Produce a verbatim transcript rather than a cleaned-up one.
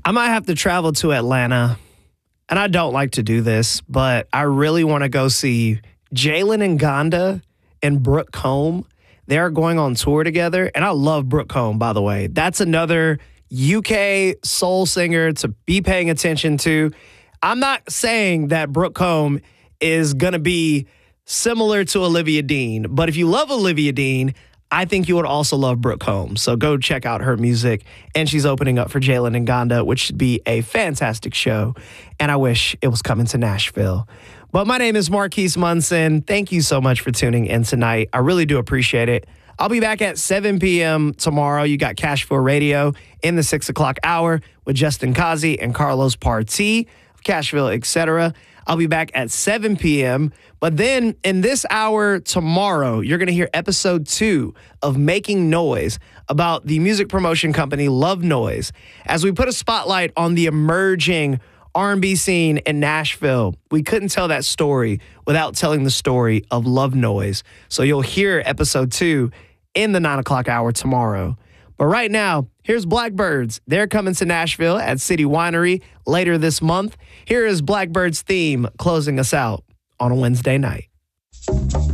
I might have to travel to Atlanta, and I don't like to do this, but I really want to go see Jalen and Gonda and Brooke Combe. They're going on tour together, and I love Brooke Combe, by the way. That's another U K soul singer to be paying attention to. I'm not saying that Brooke Combe is going to be similar to Olivia Dean, but if you love Olivia Dean, I think you would also love Brooke Combe. So go check out her music. And she's opening up for Jalen and Gonda, which should be a fantastic show. And I wish it was coming to Nashville. But my name is Marquise Munson. Thank you so much for tuning in tonight. I really do appreciate it. I'll be back at seven p.m. tomorrow. You got Cashville Radio in the six o'clock hour with Justin Kazi and Carlos Partee of Cashville, et cetera. I'll be back at seven p.m. But then in this hour tomorrow, you're going to hear episode two of Making Noise about the music promotion company Love Noise. As we put a spotlight on the emerging R and B scene in Nashville, we couldn't tell that story without telling the story of Love Noise. So you'll hear episode two in the nine o'clock hour tomorrow. But right now, here's Blackbirds. They're coming to Nashville at City Winery later this month. Here is Blackbirds' theme closing us out on a Wednesday night.